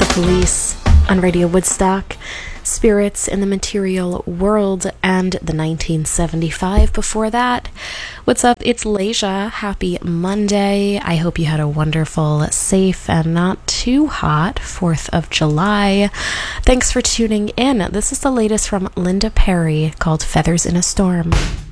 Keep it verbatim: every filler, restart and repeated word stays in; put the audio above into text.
Police on Radio Woodstock, Spirits in the Material World, and the nineteen seventy-five before that. What's up? It's Leisha. Happy Monday. I hope you had a wonderful, safe, and not too hot fourth of July. Thanks for tuning in. This is the latest from Linda Perry called Feathers in a Storm.